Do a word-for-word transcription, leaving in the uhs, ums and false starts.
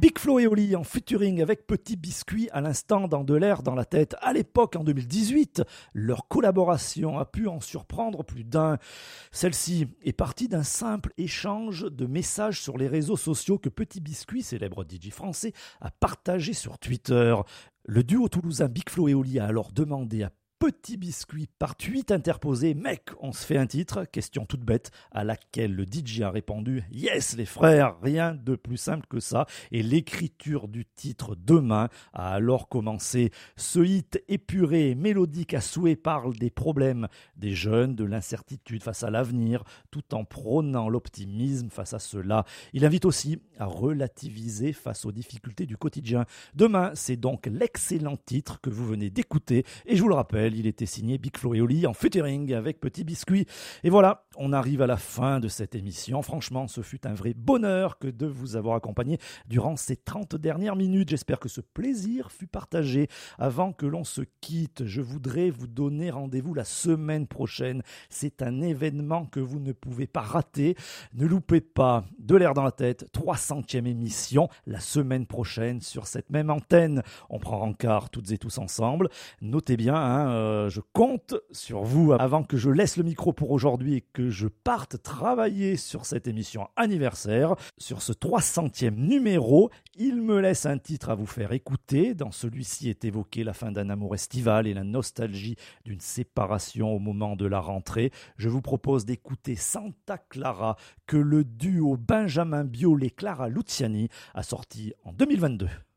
Big Flo et Oli en featuring avec Petit Biscuit à l'instant dans De l'air dans la tête. À l'époque, en deux mille dix-huit, leur collaboration a pu en surprendre plus d'un. Celle-ci est partie d'un simple échange de messages sur les réseaux sociaux que Petit Biscuit, célèbre D J français, a partagé sur Twitter. Le duo toulousain Big Flo et Oli a alors demandé à Petit Biscuit par tweet interposé « Mec, on se fait un titre ?» Question toute bête à laquelle le D J a répondu « Yes les frères, rien de plus simple que ça » et l'écriture du titre « Demain » a alors commencé. Ce hit épuré et mélodique à souhait parle des problèmes des jeunes, de l'incertitude face à l'avenir, tout en prônant l'optimisme face à cela. Il invite aussi à relativiser face aux difficultés du quotidien. Demain, c'est donc l'excellent titre que vous venez d'écouter et je vous le rappelle, il était signé Big Flo et Oli en featuring avec Petit Biscuit. Et voilà, on arrive à la fin de cette émission. Franchement, ce fut un vrai bonheur que de vous avoir accompagné durant ces trente dernières minutes. J'espère que ce plaisir fut partagé. Avant que l'on se quitte, je voudrais vous donner rendez-vous la semaine prochaine. C'est un événement que vous ne pouvez pas rater. Ne loupez pas De l'air dans la tête, trois centième émission, la semaine prochaine sur cette même antenne. On prend rencard toutes et tous ensemble. Notez bien, hein, euh, je compte sur vous avant que je laisse le micro pour aujourd'hui et que je parte travailler sur cette émission anniversaire. Sur ce trois centième numéro, il me laisse un titre à vous faire écouter. Dans celui-ci est évoqué la fin d'un amour estival et la nostalgie d'une séparation au moment de la rentrée. Je vous propose d'écouter Santa Clara que le duo Benjamin Biolay et Clara Luciani a sorti en deux mille vingt-deux.